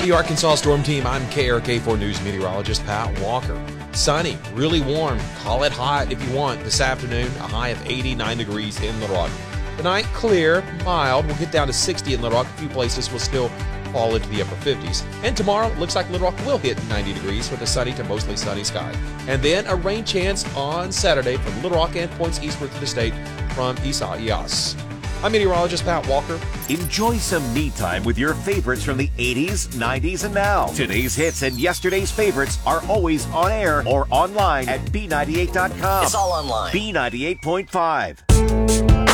the Arkansas Storm Team, I'm KRK4 News meteorologist Pat Walker. Sunny, really warm, call it hot if you want this afternoon, a high of 89 degrees in Little Rock. Tonight, clear, mild, we'll get down to 60 in Little Rock. A few places will still fall into the upper 50s. And tomorrow, looks like Little Rock will hit 90 degrees with a sunny to mostly sunny sky. And then a rain chance on Saturday from Little Rock and points eastward to the state from Isaias. I'm meteorologist Pat Walker. Enjoy some me time with your favorites from the 80s, 90s, and now. Today's hits and yesterday's favorites are always on air or online at B98.com. It's all online. B98.5.